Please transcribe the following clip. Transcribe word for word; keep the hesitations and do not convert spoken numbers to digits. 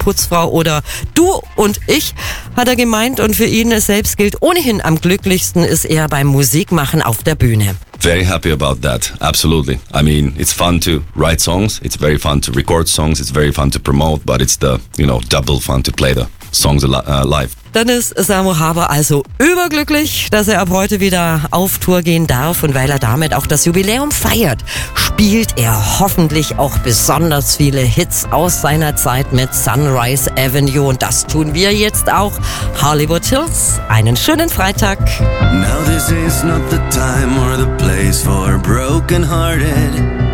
Putzfrau oder du und ich, hat er gemeint. Und für ihn selbst gilt, ohnehin am glücklichsten ist er beim Musikmachen auf der Bühne. Very happy about that. Absolutely. I mean, it's fun to write songs. It's very fun to record songs. It's very fun to promote, but it's the, you know, double fun to play the songs ali- uh, live. Dann ist Samo Haber also überglücklich, dass er ab heute wieder auf Tour gehen darf. Und weil er damit auch das Jubiläum feiert, spielt er hoffentlich auch besonders viele Hits aus seiner Zeit mit Sunrise Avenue. Und das tun wir jetzt auch. Hollywood Hills, einen schönen Freitag. Now this is not the time or the place for broken-hearted.